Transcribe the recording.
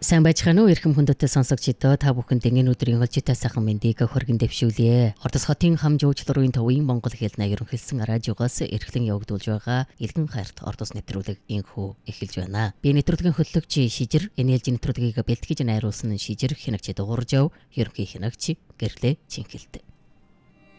Сайн байцгаана уу эрхэм хүндэт сонсогчдоо та бүхэнд энэ өдрийн олжитай сайхан мэндийг хүргэн дэвшүүлье. Ордос хотын хам жуулчлалын төвийн Монгол хэлний ерөнхийлсөн радиогоос эрхлэн явагдуулж байгаа Илгэн хайрт Ордос нэвтрүүлэг инхүү эхэлж байна. Би нэвтрүүлгийн хөтлөгч Шижир, энэлж нэвтрүүлгийг бэлтгэж найруулсан Шижир хинэгч дуурж яв. Ерөнхий хинэгч гэрлээ Чинхэлт.